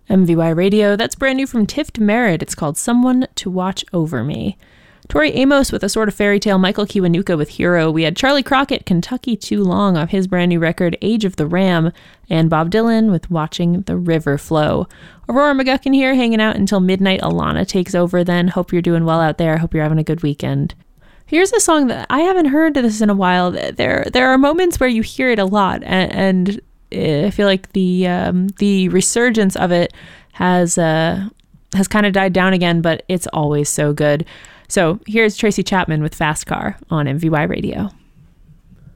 MVY Radio, that's brand new from Tift Merritt. It's called Someone to Watch Over Me. Tori Amos with A Sort of Fairy Tale, Michael Kiwanuka with Hero. We had Charlie Crockett, Kentucky Too Long off his brand new record, Age of the Ram, and Bob Dylan with Watching the River Flow. Aurora McGuckin here, hanging out until midnight. Alana takes over then. Hope you're doing well out there. Hope you're having a good weekend. Here's a song that I haven't heard this in a while. There are moments where you hear it a lot, and I feel like the resurgence of it has kind of died down again, but it's always so good. So here's Tracy Chapman with Fast Car on MVY Radio.